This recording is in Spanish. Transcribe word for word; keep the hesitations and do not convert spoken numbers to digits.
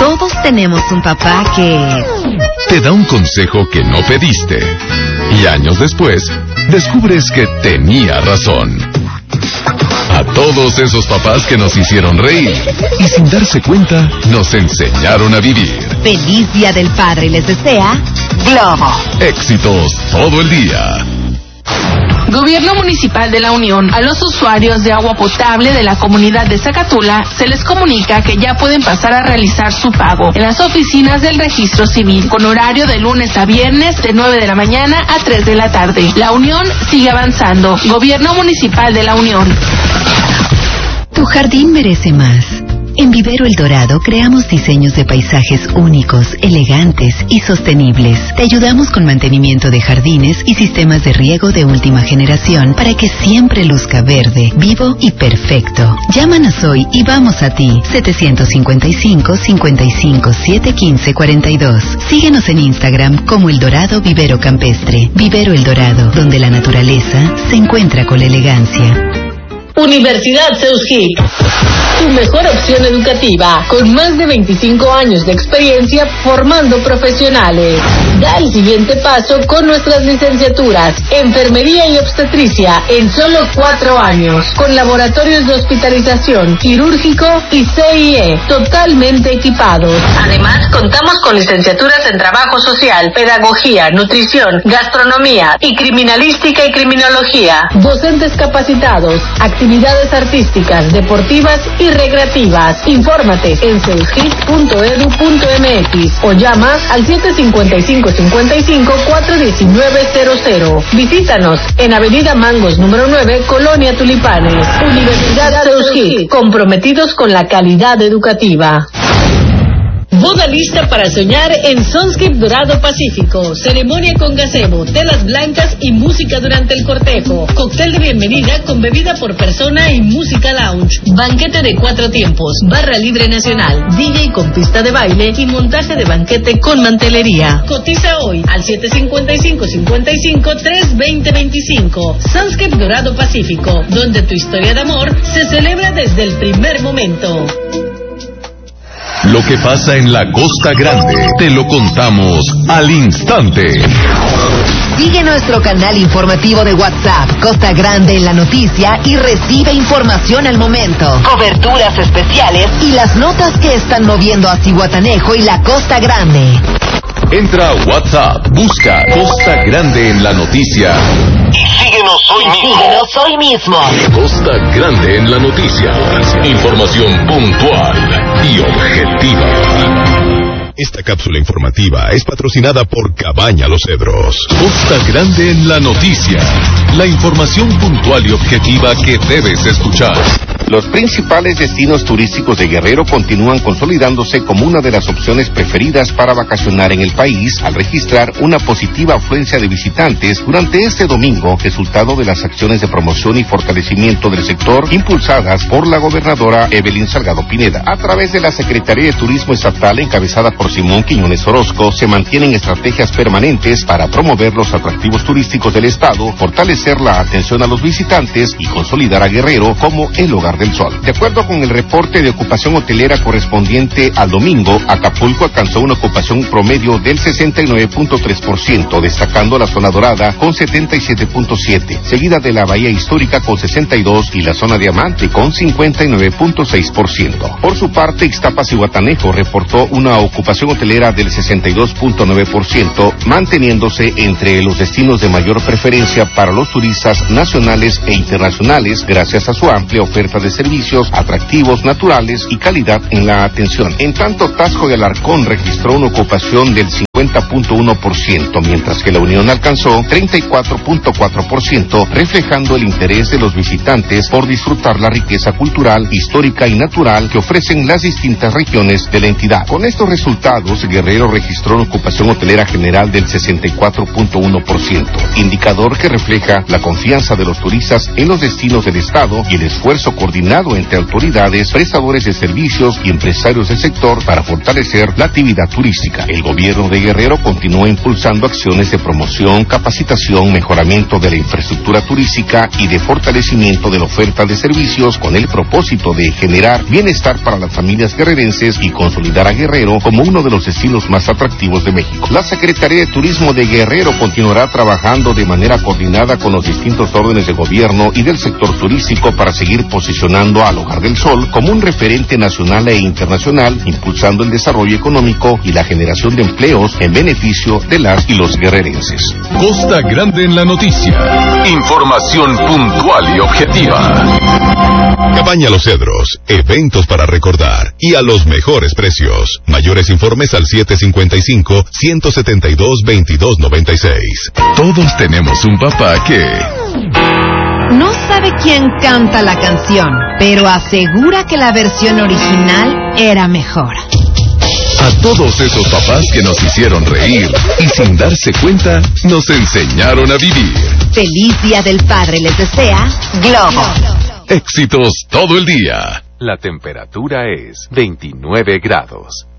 Todos tenemos un papá que... te da un consejo que no pediste. Y años después, descubres que tenía razón. A todos esos papás que nos hicieron reír y sin darse cuenta, nos enseñaron a vivir. Feliz Día del Padre les desea Globo. Éxitos todo el día. Gobierno Municipal de la Unión. A los usuarios de agua potable de la comunidad de Zacatula se les comunica que ya pueden pasar a realizar su pago en las oficinas del Registro Civil, con horario de lunes a viernes de nueve de la mañana a tres de la tarde. La Unión sigue avanzando. Gobierno Municipal de la Unión. Tu jardín merece más. En Vivero El Dorado creamos diseños de paisajes únicos, elegantes y sostenibles. Te ayudamos con mantenimiento de jardines y sistemas de riego de última generación para que siempre luzca verde, vivo y perfecto. Llámanos hoy y vamos a ti. siete cinco cinco, cinco cinco, siete uno cinco, cuatro dos. Síguenos en Instagram como El Dorado Vivero Campestre. Vivero El Dorado, donde la naturaleza se encuentra con la elegancia. Universidad Seuskip, tu mejor opción educativa, con más de veinticinco años de experiencia formando profesionales. Da el siguiente paso con nuestras licenciaturas, enfermería y obstetricia, en solo cuatro años, con laboratorios de hospitalización, quirúrgico y C I E, totalmente equipados. Además, contamos con licenciaturas en trabajo social, pedagogía, nutrición, gastronomía y criminalística y criminología. Docentes capacitados, actividades artísticas, deportivas y recreativas. Infórmate en seuskip punto edu punto mx o llama al siete cinco cinco, cinco cinco, cuatro uno nueve cero cero. Visítanos en Avenida Mangos número nueve, Colonia Tulipanes. Universidad Seuskip, comprometidos con la calidad educativa. Boda lista para soñar en Sunskip Dorado Pacífico. Ceremonia con gazebo, telas blancas y música durante el cortejo. Cóctel de bienvenida con bebida por persona y música lounge. Banquete de cuatro tiempos, barra libre nacional, D J con pista de baile y montaje de banquete con mantelería. Cotiza hoy al siete cinco cinco, cinco cinco, tres dos cero dos cinco. Sunskip Dorado Pacífico, donde tu historia de amor se celebra desde el primer momento. Lo que pasa en la Costa Grande, te lo contamos al instante. Sigue nuestro canal informativo de WhatsApp, Costa Grande en la noticia, y recibe información al momento, coberturas especiales y las notas que están moviendo a Zihuatanejo y la Costa Grande. Entra a WhatsApp, busca Costa Grande en la noticia y síguenos hoy mismo. Síguenos hoy mismo. Costa Grande en la noticia. Información puntual y objetiva. Esta cápsula informativa es patrocinada por Cabaña Los Cedros. Costa Grande en la noticia. La información puntual y objetiva que debes escuchar. Los principales destinos turísticos de Guerrero continúan consolidándose como una de las opciones preferidas para vacacionar en el país, al registrar una positiva afluencia de visitantes durante este domingo, resultado de las acciones de promoción y fortalecimiento del sector impulsadas por la gobernadora Evelyn Salgado Pineda. A través de la Secretaría de Turismo Estatal, encabezada por Simón Quiñones Orozco, se mantienen estrategias permanentes para promover los atractivos turísticos del estado, fortalecer la atención a los visitantes y consolidar a Guerrero como el hogar del sol. De acuerdo con el reporte de ocupación hotelera correspondiente al domingo, Acapulco alcanzó una ocupación promedio del sesenta y nueve punto tres por ciento, destacando la zona dorada con setenta y siete punto siete por ciento, seguida de la bahía histórica con sesenta y dos por ciento y la zona diamante con cincuenta y nueve punto seis por ciento. Por su parte, Ixtapas y Zihuatanejo reportó una ocupación hotelera del sesenta y dos punto nueve por ciento, manteniéndose entre los destinos de mayor preferencia para los turistas nacionales e internacionales, gracias a su amplia oferta de servicios, atractivos naturales y calidad en la atención. En tanto, Taxco de Alarcón registró una ocupación del cincuenta punto uno por ciento, mientras que La Unión alcanzó treinta y cuatro punto cuatro por ciento, reflejando el interés de los visitantes por disfrutar la riqueza cultural, histórica y natural que ofrecen las distintas regiones de la entidad. Con estos resultados, Guerrero registró una ocupación hotelera general del sesenta y cuatro punto uno por ciento, indicador que refleja la confianza de los turistas en los destinos del estado y el esfuerzo coordinado entre autoridades, prestadores de servicios y empresarios del sector para fortalecer la actividad turística. El gobierno de Guerrero Guerrero continúa impulsando acciones de promoción, capacitación, mejoramiento de la infraestructura turística y de fortalecimiento de la oferta de servicios con el propósito de generar bienestar para las familias guerrerenses y consolidar a Guerrero como uno de los destinos más atractivos de México. La Secretaría de Turismo de Guerrero continuará trabajando de manera coordinada con los distintos órdenes de gobierno y del sector turístico para seguir posicionando al Hogar del Sol como un referente nacional e internacional, impulsando el desarrollo económico y la generación de empleos en beneficio de las y los guerrerenses. Costa Grande en la noticia. Información puntual y objetiva. Cabaña Los Cedros. Eventos para recordar y a los mejores precios. Mayores informes al siete cinco cinco, uno siete dos, veintidós noventa y seis. Todos tenemos un papá que... no sabe quién canta la canción, pero asegura que la versión original era mejor. A todos esos papás que nos hicieron reír y sin darse cuenta nos enseñaron a vivir. Feliz Día del Padre les desea Globo. Éxitos todo el día. La temperatura es veintinueve grados.